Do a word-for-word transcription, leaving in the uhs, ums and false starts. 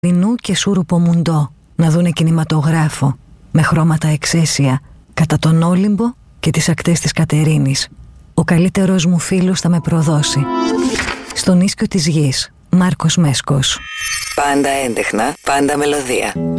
Ρινού και Σούρουπο Μουντό να δούνε κινηματογράφο με χρώματα εξαίσια κατά τον Όλυμπο και τις ακτές της Κατερίνης. Ο καλύτερος μου φίλος θα με προδώσει. Στον ίσκιο της γης, Μάρκος Μέσκος. Πάντα έντεχνα, πάντα μελωδία.